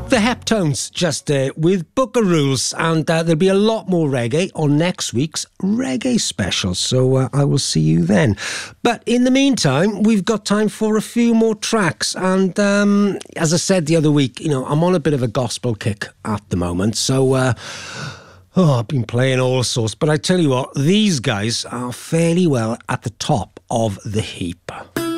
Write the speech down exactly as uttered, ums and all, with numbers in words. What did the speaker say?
The Heptones just uh, with Book of Rules, and uh, there'll be a lot more reggae on next week's reggae special, so uh, I will see you then. But in the meantime, we've got time for a few more tracks, and um, as I said the other week, you know, I'm on a bit of a gospel kick at the moment, so uh, oh, I've been playing all sorts, but I tell you what, these guys are fairly well at the top of the heap.